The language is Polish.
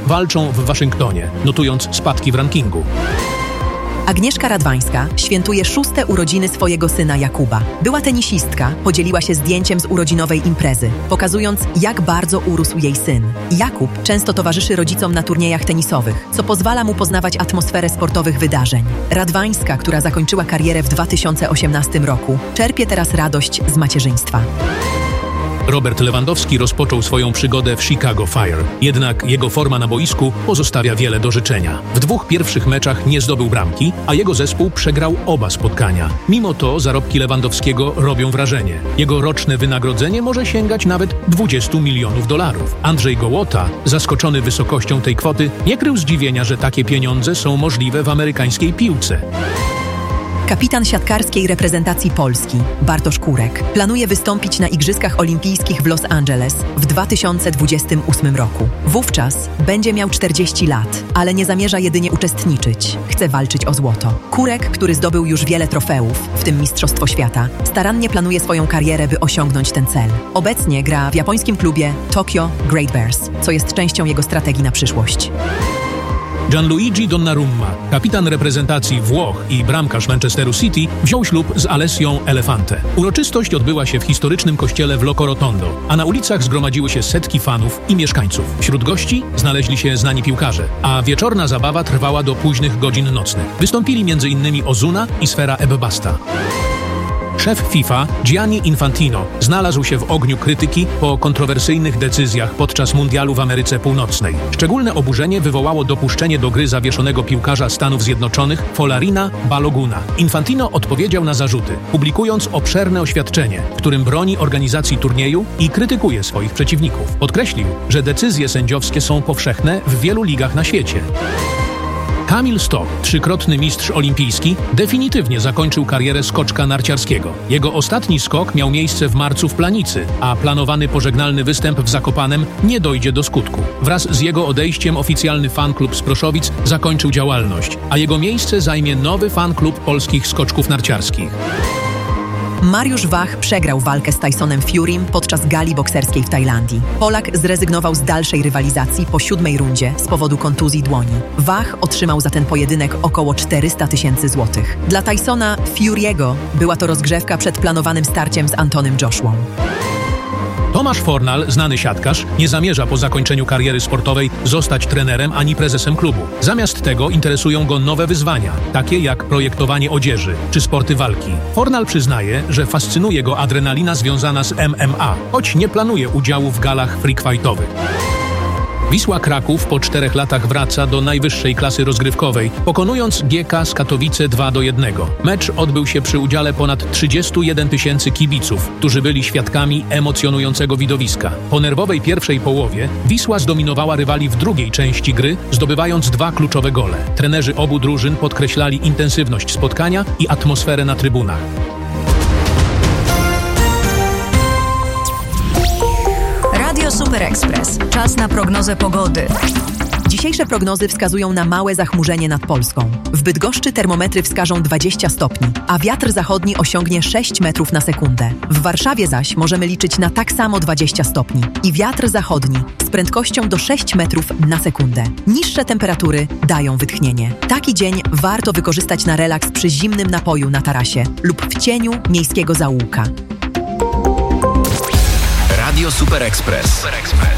walczą w Waszyngtonie, notując spadki w rankingu. Agnieszka Radwańska świętuje 6. urodziny swojego syna Jakuba. Była tenisistka, podzieliła się zdjęciem z urodzinowej imprezy, pokazując, jak bardzo urósł jej syn. Jakub często towarzyszy rodzicom na turniejach tenisowych, co pozwala mu poznawać atmosferę sportowych wydarzeń. Radwańska, która zakończyła karierę w 2018 roku, czerpie teraz radość z macierzyństwa. Robert Lewandowski rozpoczął swoją przygodę w Chicago Fire. Jednak jego forma na boisku pozostawia wiele do życzenia. W 2 pierwszych meczach nie zdobył bramki, a jego zespół przegrał oba spotkania. Mimo to zarobki Lewandowskiego robią wrażenie. Jego roczne wynagrodzenie może sięgać nawet $20 milionów. Andrzej Gołota, zaskoczony wysokością tej kwoty, nie krył zdziwienia, że takie pieniądze są możliwe w amerykańskiej piłce. Kapitan siatkarskiej reprezentacji Polski, Bartosz Kurek, planuje wystąpić na Igrzyskach Olimpijskich w Los Angeles w 2028 roku. Wówczas będzie miał 40 lat, ale nie zamierza jedynie uczestniczyć. Chce walczyć o złoto. Kurek, który zdobył już wiele trofeów, w tym Mistrzostwo Świata, starannie planuje swoją karierę, by osiągnąć ten cel. Obecnie gra w japońskim klubie Tokyo Great Bears, co jest częścią jego strategii na przyszłość. Gianluigi Donnarumma, kapitan reprezentacji Włoch i bramkarz Manchesteru City, wziął ślub z Alessią Elefante. Uroczystość odbyła się w historycznym kościele w Loco Rotondo, a na ulicach zgromadziły się setki fanów i mieszkańców. Wśród gości znaleźli się znani piłkarze, a wieczorna zabawa trwała do późnych godzin nocnych. Wystąpili m.in. Ozuna i Sfera Ebbasta. Szef FIFA Gianni Infantino znalazł się w ogniu krytyki po kontrowersyjnych decyzjach podczas mundialu w Ameryce Północnej. Szczególne oburzenie wywołało dopuszczenie do gry zawieszonego piłkarza Stanów Zjednoczonych Folarina Baloguna. Infantino odpowiedział na zarzuty, publikując obszerne oświadczenie, w którym broni organizacji turnieju i krytykuje swoich przeciwników. Podkreślił, że decyzje sędziowskie są powszechne w wielu ligach na świecie. Kamil Stoch, 3-krotny mistrz olimpijski, definitywnie zakończył karierę skoczka narciarskiego. Jego ostatni skok miał miejsce w marcu w Planicy, a planowany pożegnalny występ w Zakopanem nie dojdzie do skutku. Wraz z jego odejściem oficjalny fanklub z Proszowic zakończył działalność, a jego miejsce zajmie nowy fanklub polskich skoczków narciarskich. Mariusz Wach przegrał walkę z Tysonem Furym podczas gali bokserskiej w Tajlandii. Polak zrezygnował z dalszej rywalizacji po 7. rundzie z powodu kontuzji dłoni. Wach otrzymał za ten pojedynek około 400 000 złotych. Dla Tysona Fury'ego była to rozgrzewka przed planowanym starciem z Antonym Joshuą. Tomasz Fornal, znany siatkarz, nie zamierza po zakończeniu kariery sportowej zostać trenerem ani prezesem klubu. Zamiast tego interesują go nowe wyzwania, takie jak projektowanie odzieży czy sporty walki. Fornal przyznaje, że fascynuje go adrenalina związana z MMA, choć nie planuje udziału w galach freakfightowych. Wisła Kraków po 4 latach wraca do najwyższej klasy rozgrywkowej, pokonując GK z Katowice 2-1. Mecz odbył się przy udziale ponad 31 000 kibiców, którzy byli świadkami emocjonującego widowiska. Po nerwowej pierwszej połowie Wisła zdominowała rywali w drugiej części gry, zdobywając 2 kluczowe gole. Trenerzy obu drużyn podkreślali intensywność spotkania i atmosferę na trybunach. Radio Super Express. Czas na prognozę pogody. Dzisiejsze prognozy wskazują na małe zachmurzenie nad Polską. W Bydgoszczy termometry wskażą 20 stopni, a wiatr zachodni osiągnie 6 metrów na sekundę. W Warszawie zaś możemy liczyć na tak samo 20 stopni i wiatr zachodni z prędkością do 6 metrów na sekundę. Niższe temperatury dają wytchnienie. Taki dzień warto wykorzystać na relaks przy zimnym napoju na tarasie lub w cieniu miejskiego zaułka. Radio Super Express.